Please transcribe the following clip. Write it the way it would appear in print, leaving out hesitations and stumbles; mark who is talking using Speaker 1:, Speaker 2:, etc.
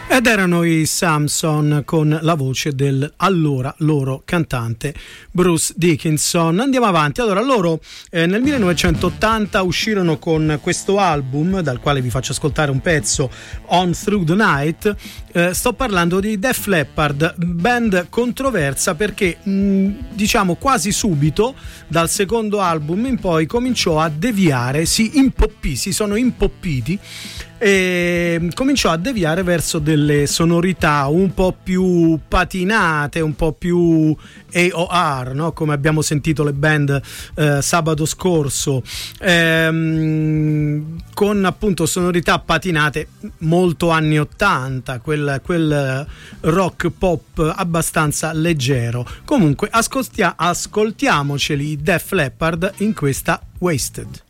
Speaker 1: Ed erano i Samson con la voce del allora loro cantante Bruce Dickinson. Andiamo avanti. Allora loro nel 1980 uscirono con questo album dal quale vi faccio ascoltare un pezzo, On Through the Night. Sto parlando di Def Leppard, band controversa perché diciamo quasi subito dal secondo album in poi cominciò a deviare, si sono impoppiti e cominciò a deviare verso delle sonorità un po' più patinate, un po' più AOR, no? Come abbiamo sentito le band sabato scorso, con appunto sonorità patinate molto anni 80, quel rock pop abbastanza leggero. Comunque ascoltiamoceli Def Leppard in questa Wasted.